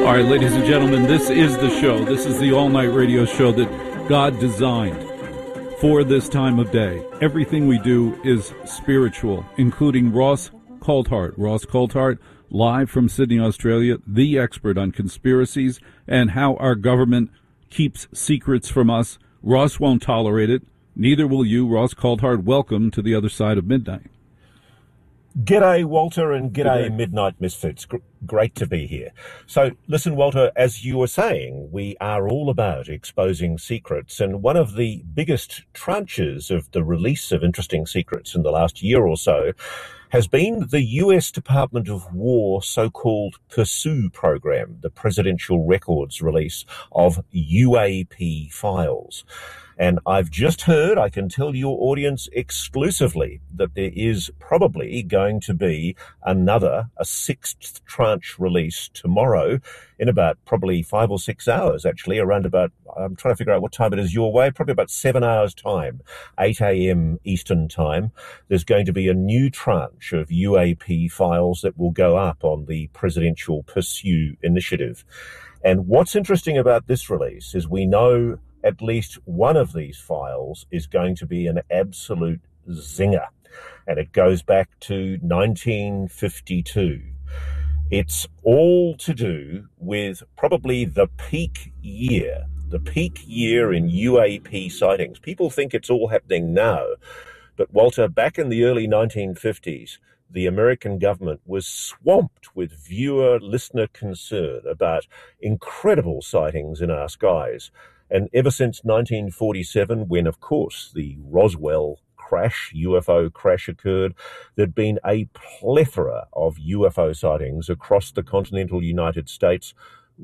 All right, ladies and gentlemen, this is the show. This is the all-night radio show that God designed for this time of day. Everything we do is spiritual, including Ross Coulthart. Ross Coulthart, live from Sydney, Australia, the expert on conspiracies and how our government keeps secrets from us. Ross won't tolerate it. Neither will you. Ross Coulthart, welcome to the other side of midnight. G'day, Walter, and g'day, Midnight Misfits. Great to be here. So, listen, Walter, as you were saying, we are all about exposing secrets, and one of the biggest tranches of the release of interesting secrets in the last year or so has been the US Department of War so-called PURSUE program, the Presidential Records release of UAP files. And I've just heard, I can tell your audience exclusively, that there is probably going to be a sixth tranche release tomorrow in about probably 5 or 6 hours, actually, around about, I'm trying to figure out what time it is your way, probably about 7 hours time, 8 a.m. Eastern time. There's going to be a new tranche of UAP files that will go up on the Presidential PURSUE initiative. And what's interesting about this release is we know at least one of these files is going to be an absolute zinger. And it goes back to 1952. It's all to do with probably the peak year in UAP sightings. People think it's all happening now. But Walter, back in the early 1950s, the American government was swamped with viewer-listener concern about incredible sightings in our skies. And ever since 1947, when, of course, the Roswell UFO crash occurred, there'd been a plethora of UFO sightings across the continental United States,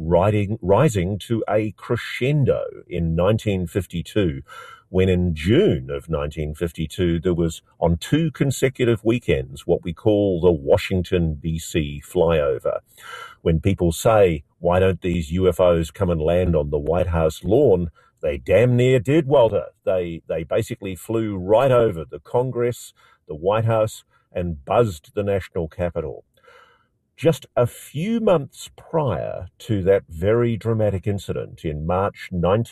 rising to a crescendo in 1952, when in June of 1952, there was, on 2 consecutive weekends, what we call the Washington, D.C. flyover. When people say, why don't these UFOs come and land on the White House lawn? They damn near did, Walter. They basically flew right over the Congress, the White House, and buzzed the national Capitol. Just a few months prior to that very dramatic incident in March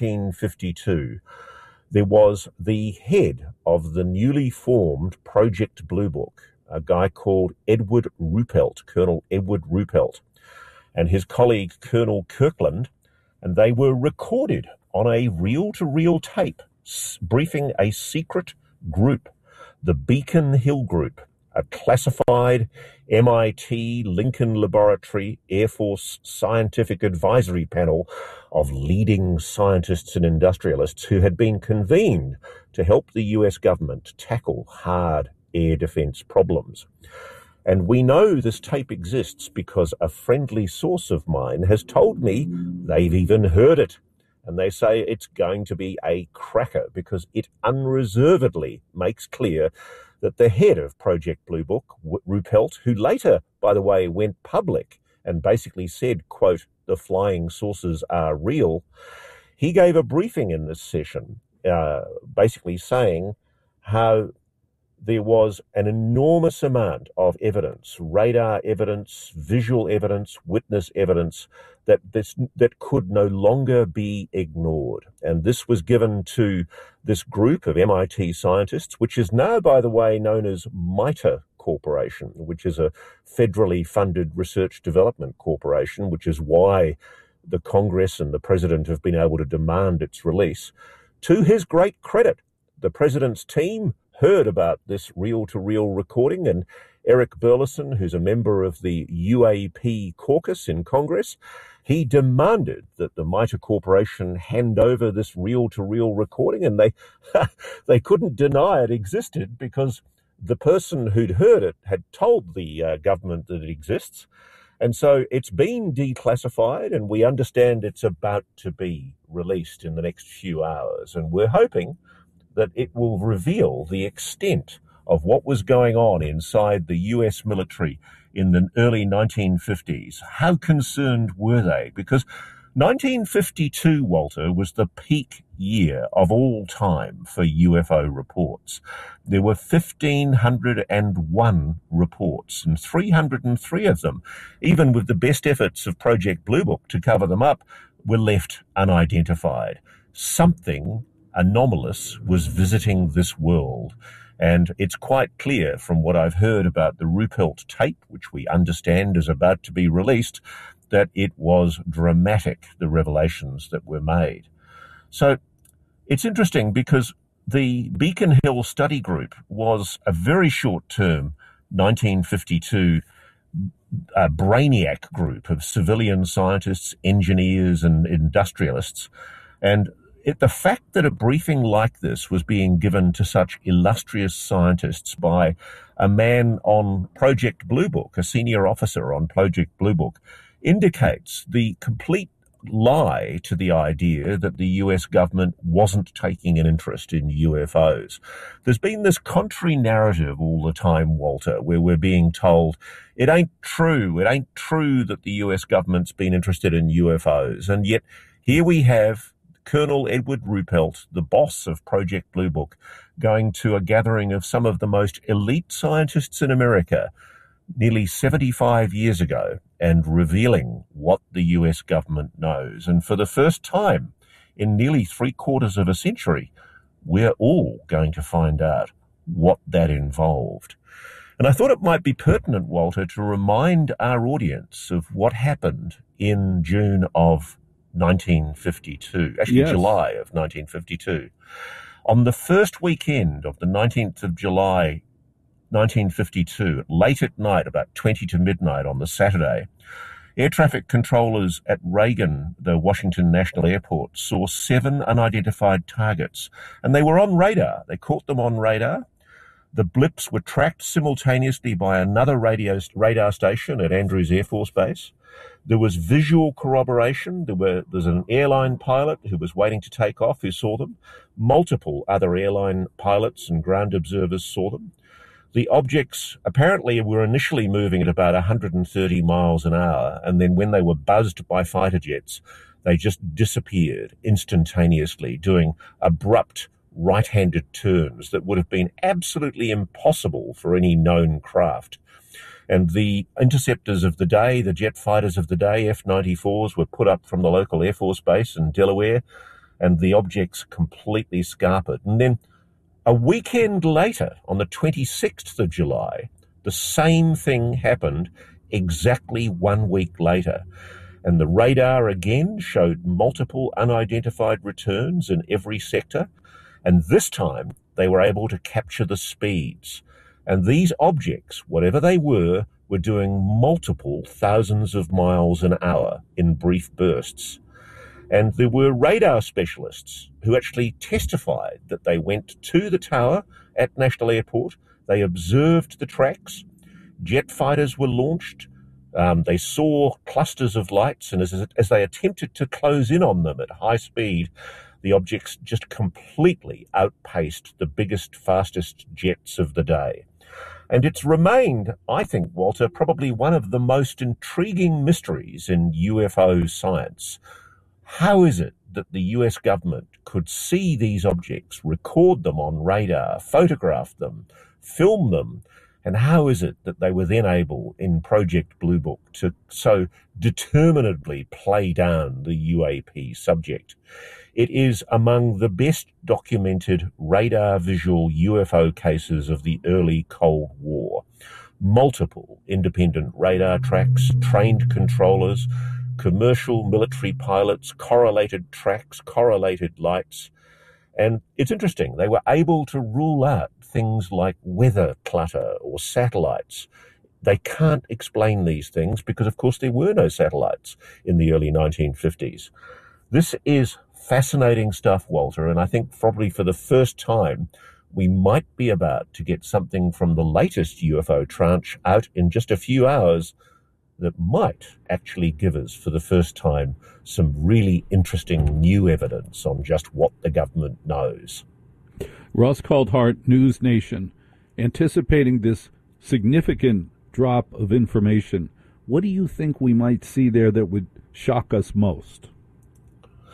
1952, there was the head of the newly formed Project Blue Book, a guy called Edward Ruppelt, Colonel Edward Ruppelt, and his colleague Colonel Kirkland, and they were recorded on a reel-to-reel tape, briefing a secret group, the Beacon Hill Group, a classified MIT Lincoln Laboratory Air Force scientific advisory panel of leading scientists and industrialists who had been convened to help the US government tackle hard air defense problems. And we know this tape exists because a friendly source of mine has told me they've even heard it. And they say it's going to be a cracker because it unreservedly makes clear that the head of Project Blue Book, Ruppelt, who later, by the way, went public and basically said, quote, the flying saucers are real, he gave a briefing in this session, basically saying how there was an enormous amount of evidence, radar evidence, visual evidence, witness evidence, that could no longer be ignored. And this was given to this group of MIT scientists, which is now, by the way, known as MITRE Corporation, which is a federally funded research development corporation, which is why the Congress and the president have been able to demand its release. To his great credit, the president's team heard about this reel-to-reel recording, and Eric Burleson, who's a member of the UAP caucus in Congress, he demanded that the MITRE Corporation hand over this reel-to-reel recording, and they couldn't deny it existed because the person who'd heard it had told the government that it exists. And so it's been declassified, and we understand it's about to be released in the next few hours. And we're hoping that it will reveal the extent of what was going on inside the US military in the early 1950s. How concerned were they? Because 1952, Walter, was the peak year of all time for UFO reports. There were 1,501 reports, and 303 of them, even with the best efforts of Project Blue Book to cover them up, were left unidentified. Something anomalous was visiting this world. And it's quite clear from what I've heard about the Ruppelt tape, which we understand is about to be released, that it was dramatic, the revelations that were made. So it's interesting because the Beacon Hill Study Group was a very short-term 1952 brainiac group of civilian scientists, engineers, and industrialists. And the fact that a briefing like this was being given to such illustrious scientists by a man on Project Blue Book, a senior officer on Project Blue Book, indicates the complete lie to the idea that the US government wasn't taking an interest in UFOs. There's been this contrary narrative all the time, Walter, where we're being told it ain't true that the US government's been interested in UFOs. And yet here we have Colonel Edward Ruppelt, the boss of Project Blue Book, going to a gathering of some of the most elite scientists in America nearly 75 years ago and revealing what the US government knows. And for the first time in nearly 3/4 of a century, we're all going to find out what that involved. And I thought it might be pertinent, Walter, to remind our audience of what happened in June of 1952, actually Yes. July of 1952. On the first weekend of the 19th of July, 1952, late at night, about 20 to midnight on the Saturday, air traffic controllers at Reagan, the Washington National Airport, saw 7 unidentified targets, and they were on radar. They caught them on radar. The blips were tracked simultaneously by another radar station at Andrews Air Force Base. There was visual corroboration. There's an airline pilot who was waiting to take off who saw them. Multiple other airline pilots and ground observers saw them. The objects apparently were initially moving at about 130 miles an hour, and then when they were buzzed by fighter jets, they just disappeared instantaneously, doing abrupt right-handed turns that would have been absolutely impossible for any known craft. And the interceptors of the day, the jet fighters of the day, F-94s, were put up from the local Air Force base in Delaware, and the objects completely scarpered. And then a weekend later, on the 26th of July, the same thing happened exactly 1 week later. And the radar again showed multiple unidentified returns in every sector. And this time, they were able to capture the speeds. And these objects, whatever they were doing multiple thousands of miles an hour in brief bursts. And there were radar specialists who actually testified that they went to the tower at National Airport. They observed the tracks. Jet fighters were launched. They saw clusters of lights, and as they attempted to close in on them at high speed, the objects just completely outpaced the biggest, fastest jets of the day. And it's remained, I think, Walter, probably one of the most intriguing mysteries in UFO science. How is it that the US government could see these objects, record them on radar, photograph them, film them, and how is it that they were then able, in Project Blue Book, to so determinedly play down the UAP subject? It is among the best documented radar visual UFO cases of the early Cold War. Multiple independent radar tracks, trained controllers, commercial military pilots, correlated tracks, correlated lights. And it's interesting, they were able to rule out things like weather clutter or satellites. They can't explain these things because, of course, there were no satellites in the early 1950s. This is fascinating stuff, Walter, and I think probably for the first time we might be about to get something from the latest UFO tranche out in just a few hours that might actually give us, for the first time, some really interesting new evidence on just what the government knows. Ross Coulthart, News Nation, anticipating this significant drop of information, what do you think we might see there that would shock us most?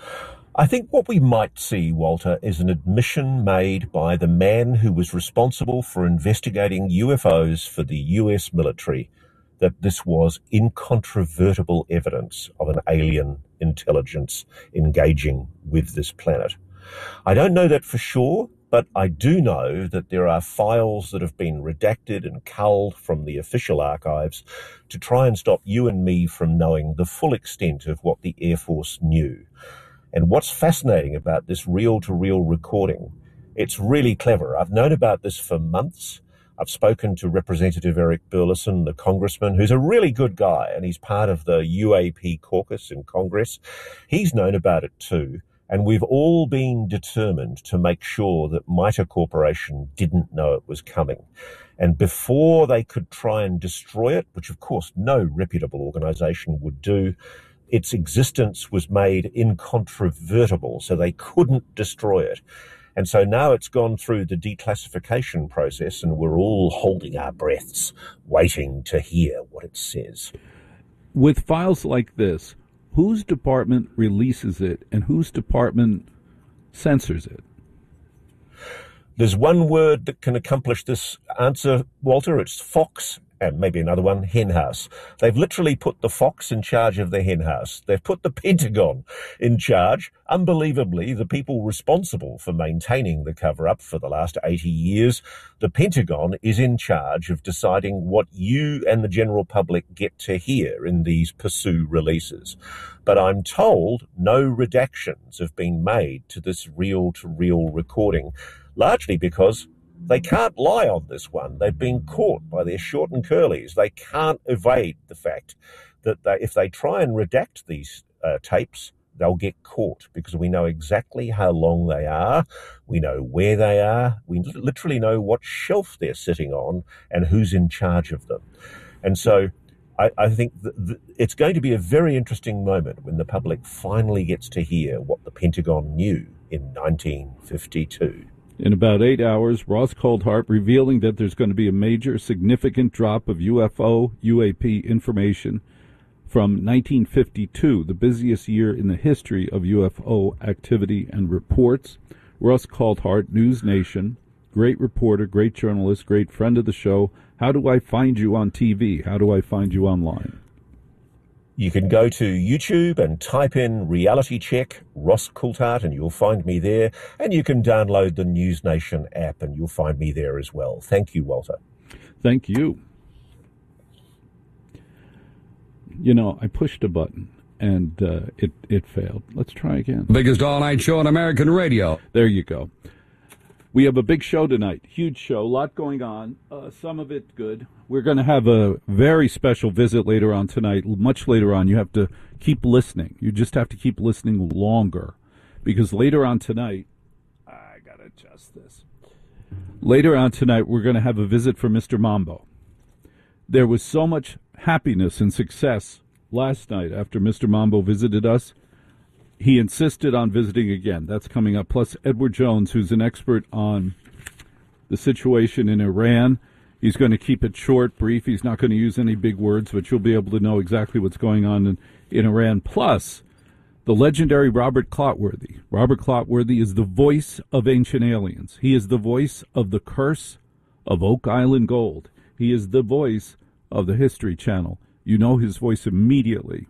I think what we might see, Walter, is an admission made by the man who was responsible for investigating UFOs for the US military that this was incontrovertible evidence of an alien intelligence engaging with this planet. I don't know that for sure, but I do know that there are files that have been redacted and culled from the official archives to try and stop you and me from knowing the full extent of what the Air Force knew. And what's fascinating about this reel-to-reel recording, it's really clever. I've known about this for months. I've spoken to Representative Eric Burleson, the congressman, who's a really good guy, and he's part of the UAP caucus in Congress. He's known about it too, and we've all been determined to make sure that MITRE Corporation didn't know it was coming. And before they could try and destroy it, which of course no reputable organization would do, its existence was made incontrovertible, so they couldn't destroy it. And so now it's gone through the declassification process, and we're all holding our breaths, waiting to hear what it says. With files like this, whose department releases it and whose department censors it? There's one word that can accomplish this answer, Walter. It's Fox, and maybe another one, henhouse. They've literally put the Fox in charge of the henhouse. They've put the Pentagon in charge. Unbelievably, the people responsible for maintaining the cover-up for the last 80 years, the Pentagon is in charge of deciding what you and the general public get to hear in these Pursue releases. But I'm told no redactions have been made to this reel-to-reel recording, largely because they can't lie on this one. They've been caught by their short and curlies. They can't evade the fact that if they try and redact these tapes, they'll get caught, because we know exactly how long they are. We know where they are. We literally know what shelf they're sitting on and who's in charge of them. And so I think it's going to be a very interesting moment when the public finally gets to hear what the Pentagon knew in 1952. In about 8 hours, Ross Coulthart revealing that there's going to be a major, significant drop of UFO, UAP information from 1952, the busiest year in the history of UFO activity and reports. Ross Coulthart, News Nation, great reporter, great journalist, great friend of the show. How do I find you on TV? How do I find you online? You can go to YouTube and type in Reality Check Ross Coulthart and you'll find me there. And you can download the News Nation app and you'll find me there as well. Thank you, Walter. Thank you. You know, I pushed a button and it failed. Let's try again. Biggest all-night show on American radio. There you go. We have a big show tonight, huge show, a lot going on, some of it good. We're going to have a very special visit later on tonight, much later on. You have to keep listening. You just have to keep listening longer, because later on tonight, I got to adjust this. Later on tonight, we're going to have a visit from Mr. Mambo. There was so much happiness and success last night after Mr. Mambo visited us. He insisted on visiting again. That's coming up. Plus, Edward Jones, who's an expert on the situation in Iran. He's going to keep it short, brief. He's not going to use any big words, but you'll be able to know exactly what's going on in Iran. Plus, the legendary Robert Clotworthy. Robert Clotworthy is the voice of Ancient Aliens. He is the voice of the curse of Oak Island Gold. He is the voice of the History Channel. You know his voice immediately.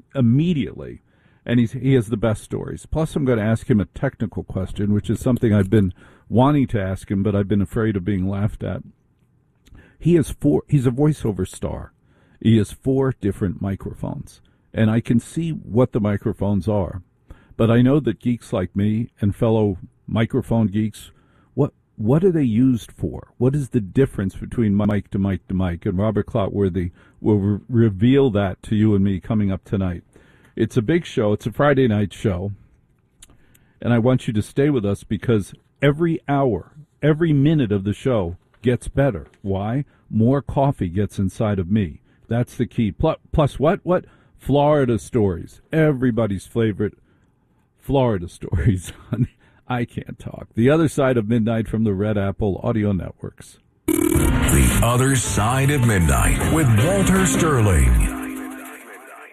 And he has the best stories. Plus, I'm going to ask him a technical question, which is something I've been wanting to ask him, but I've been afraid of being laughed at. He's a voiceover star. He has 4 different microphones, and I can see what the microphones are. But I know that geeks like me and fellow microphone geeks, what are they used for? What is the difference between mic to mic to mic? And Robert Clotworthy will reveal that to you and me coming up tonight. It's a big show. It's a Friday night show. And I want you to stay with us because every hour, every minute of the show gets better. Why? More coffee gets inside of me. That's the key. Plus what? Florida stories. Everybody's favorite Florida stories. I can't talk. The Other Side of Midnight from the Red Apple Audio Networks. The Other Side of Midnight with Walter Sterling.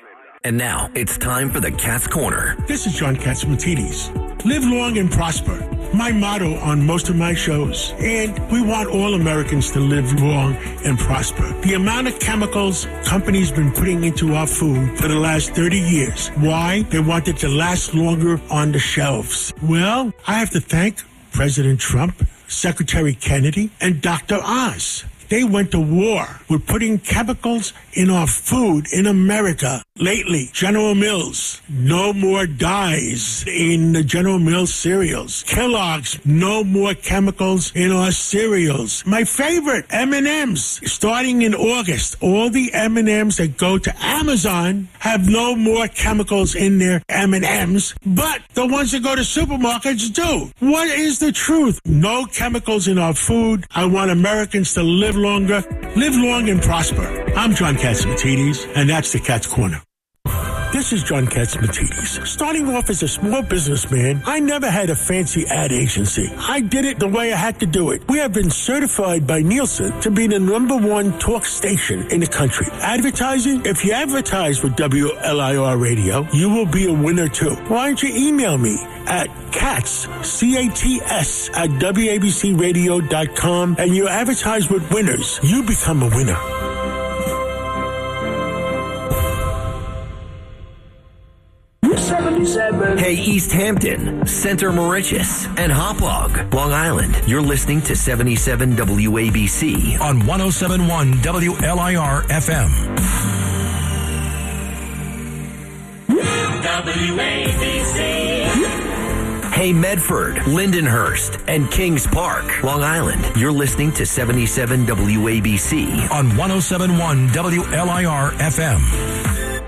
And now it's time for the Cat's Corner. This is John Catsimatidis. Live long and prosper. My motto on most of my shows. And we want all Americans to live long and prosper. The amount of chemicals companies been putting into our food for the last 30 years. Why? They want it to last longer on the shelves. Well, I have to thank President Trump, Secretary Kennedy, and Dr. Oz. They went to war with putting chemicals in our food in America. Lately, General Mills, no more dyes in the General Mills cereals. Kellogg's, no more chemicals in our cereals. My favorite, M&M's, starting in August, all the M&M's that go to Amazon have no more chemicals in their M&M's, but the ones that go to supermarkets do. What is the truth? No chemicals in our food. I want Americans to live longer, live long and prosper. I'm John Catsimatidis, and that's the Cat's Corner. This is John Catsimatidis. Starting off as a small businessman, I never had a fancy ad agency. I did it the way I had to do it. We have been certified by Nielsen to be the #1 talk station in the country. Advertising? If you advertise with WLIR Radio, you will be a winner too. Why don't you email me at CATS, C-A-T-S, at WABCRadio.com, and you advertise with winners. You become a winner. Hey, East Hampton, Center Moriches, and Hauppauge, Long Island. You're listening to 77 WABC on 107.1 WLIR FM. WABC. Hey, Medford, Lindenhurst, and Kings Park, Long Island. You're listening to 77 WABC on 107.1 WLIR FM.